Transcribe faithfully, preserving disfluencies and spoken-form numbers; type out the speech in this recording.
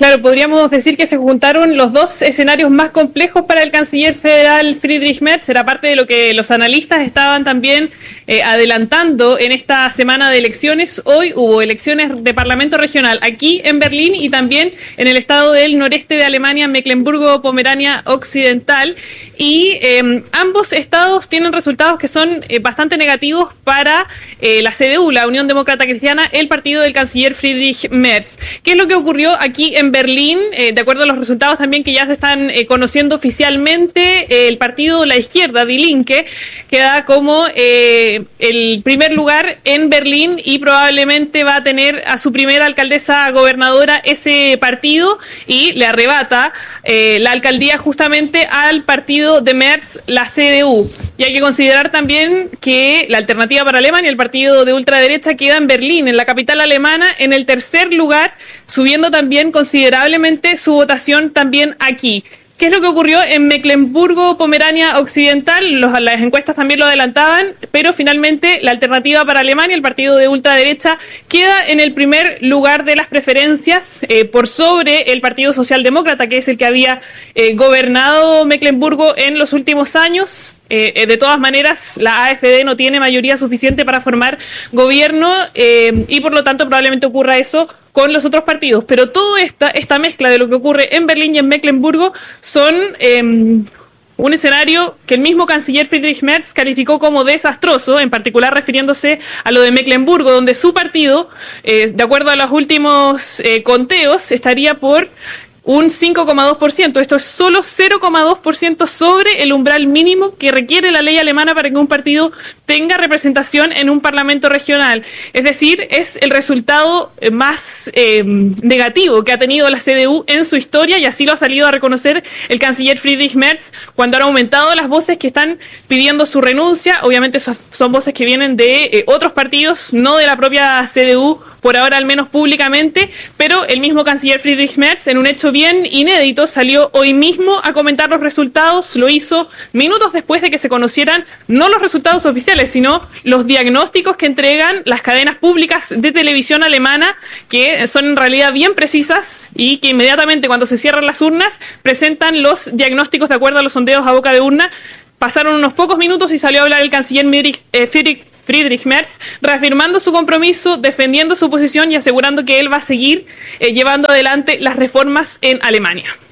Claro, podríamos decir que se juntaron los dos escenarios más complejos para el canciller federal Friedrich Merz. Era parte de lo que los analistas estaban también eh, adelantando en esta semana de elecciones. Hoy hubo elecciones de Parlamento Regional aquí en Berlín y también en el estado del noreste de Alemania, Mecklemburgo-Pomerania Occidental. Y eh, ambos estados tienen resultados que son eh, bastante negativos para eh, la C D U, la Unión Demócrata Cristiana, el partido del canciller Friedrich Merz. ¿Qué es lo que ocurrió aquí en Berlín? Eh, de acuerdo a los resultados también que ya se están eh, conociendo oficialmente, eh, el partido La Izquierda, Die Linke, queda como eh, el primer lugar en Berlín y probablemente va a tener a su primera alcaldesa gobernadora ese partido y le arrebata eh, la alcaldía justamente al partido de Merz, la C D U. Y hay que considerar también que la Alternativa para Alemania, el partido de ultraderecha, queda en Berlín, en la capital alemana, en el tercer lugar, subiendo también considerablemente su votación también aquí. ¿Qué es lo que ocurrió en Mecklemburgo-Pomerania Occidental? Los, las encuestas también lo adelantaban, pero finalmente la Alternativa para Alemania, el partido de ultraderecha, queda en el primer lugar de las preferencias eh, por sobre el Partido Socialdemócrata, que es el que había eh, gobernado Mecklemburgo en los últimos años. Eh, de todas maneras, la A F D no tiene mayoría suficiente para formar gobierno eh, y por lo tanto probablemente ocurra eso con los otros partidos. Pero toda esta, esta mezcla de lo que ocurre en Berlín y en Mecklemburgo son eh, un escenario que el mismo canciller Friedrich Merz calificó como desastroso, en particular refiriéndose a lo de Mecklemburgo, donde su partido, eh, de acuerdo a los últimos eh, conteos, estaría por un cinco coma dos por ciento. Esto es solo cero coma dos por ciento sobre el umbral mínimo que requiere la ley alemana para que un partido tenga representación en un parlamento regional. Es decir, es el resultado más eh, negativo que ha tenido la C D U en su historia y así lo ha salido a reconocer el canciller Friedrich Merz cuando han aumentado las voces que están pidiendo su renuncia. Obviamente son, son voces que vienen de eh, otros partidos, no de la propia C D U, por ahora al menos públicamente, pero el mismo canciller Friedrich Merz, en un hecho bien inédito, salió hoy mismo a comentar los resultados. Lo hizo minutos después de que se conocieran no los resultados oficiales, sino los diagnósticos que entregan las cadenas públicas de televisión alemana, que son en realidad bien precisas y que inmediatamente cuando se cierran las urnas presentan los diagnósticos de acuerdo a los sondeos a boca de urna. Pasaron unos pocos minutos y salió a hablar el canciller eh, Friedrich Friedrich Merz, reafirmando su compromiso, defendiendo su posición y asegurando que él va a seguir eh, llevando adelante las reformas en Alemania.